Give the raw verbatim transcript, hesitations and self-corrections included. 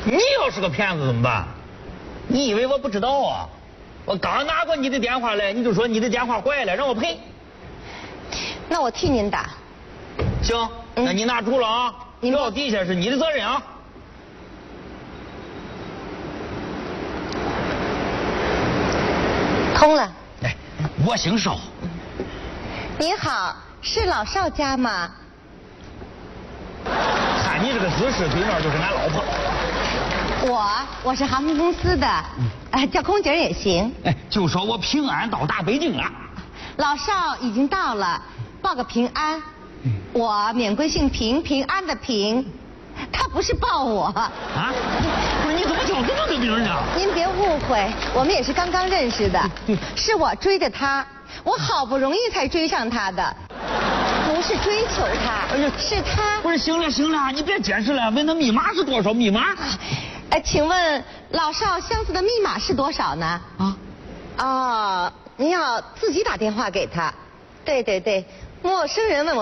你要是个骗子怎么办？你以为我不知道啊？我刚拿过你的电话来，你就说你的电话坏了，让我赔。 那我替您打。 行，那你拿住了啊！ 您掉地下是你的责任啊！ 通了。 哎，我姓邵。 您好，是老邵家吗？ 看你这个姿势，对面就是俺老婆。 我我是航空公司的，呃，叫空姐也行。 哎，就说我平安到达北京了。 老邵已经到了，报个平安。 嗯、 我免贵姓平，平安的平。他不是报我。 啊？不是，你怎么叫这么个名呢？ 您别误会，我们也是刚刚认识的。 嗯、 是我追的他，我好不容易才追上他的。不是追求他， 哎呀， 是他。 不是，行了行了，你别解释了。问他密码是多少？密码？ 呃，请问老邵箱子的密码是多少呢？啊？哦，您要自己打电话给他。对对对，陌生人问我。